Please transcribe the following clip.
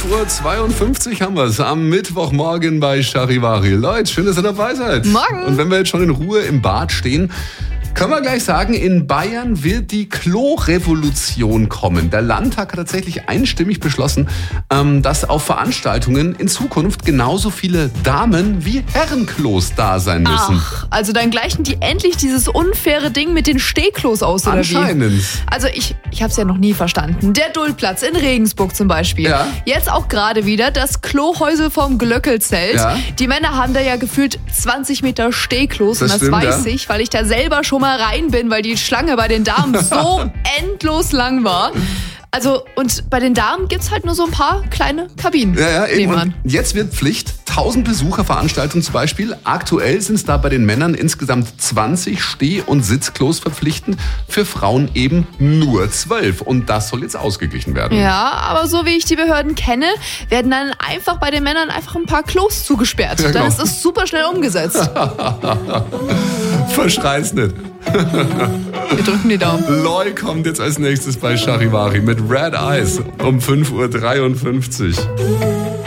5:52 Uhr haben wir es am Mittwochmorgen bei Charivari. Leute, schön, dass ihr dabei seid. Morgen. Und wenn wir jetzt schon in Ruhe im Bad stehen, können wir gleich sagen, in Bayern wird die Klo-Revolution kommen. Der Landtag hat tatsächlich einstimmig beschlossen, dass auf Veranstaltungen in Zukunft genauso viele Damen- wie Herrenklos da sein müssen. Ach, also dann gleichen die endlich dieses unfaire Ding mit den Stehklos aus, oder Anscheinend. wie? Also ich habe es ja noch nie verstanden. Der Duldplatz in Regensburg zum Beispiel. Ja. Jetzt auch gerade wieder das Klohäusel vom Glöckelzelt. Ja. Die Männer haben da ja gefühlt 20 Meter Stehklos. Das und das stimmt, weiß ja. ich, weil ich da selber schon mal rein bin, weil die Schlange bei den Damen so endlos lang war. Also, und bei den Damen gibt's halt nur so ein paar kleine Kabinen. Ja, eben. nebenan. Und jetzt wird Pflicht. 1000 Besucherveranstaltungen zum Beispiel. Aktuell sind es da bei den Männern insgesamt 20 Steh- und Sitzklos verpflichtend. Für Frauen eben nur 12. Und das soll jetzt ausgeglichen werden. Ja, aber so wie ich die Behörden kenne, werden dann einfach bei den Männern einfach ein paar Klos zugesperrt. Ja, genau. Dann ist es super schnell umgesetzt. Verschrei's nicht. Wir drücken die Daumen. Loy kommt jetzt als nächstes bei Charivari mit Red Eyes um 5:53 Uhr.